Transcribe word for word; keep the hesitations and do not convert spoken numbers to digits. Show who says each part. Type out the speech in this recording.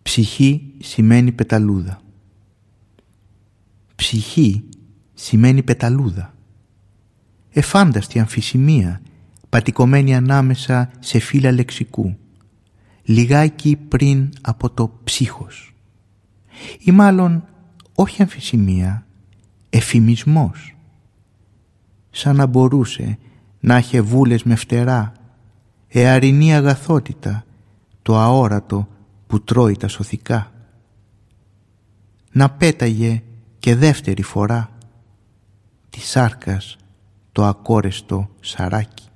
Speaker 1: Ψυχή σημαίνει πεταλούδα. Ψυχή σημαίνει πεταλούδα. Εφάνταστη αμφισημία, πατικωμένη ανάμεσα σε φύλλα λεξικού, λιγάκι πριν από το ψύχος. Ή μάλλον όχι αμφισημία, εφημισμός. Σαν να μπορούσε να είχε βούλες με φτερά, εαρινή αγαθότητα, το αόρατο που τρώει τα σωθικά. Να πέταγε και δεύτερη φορά τη σάρκας το ακόρεστο σαράκι.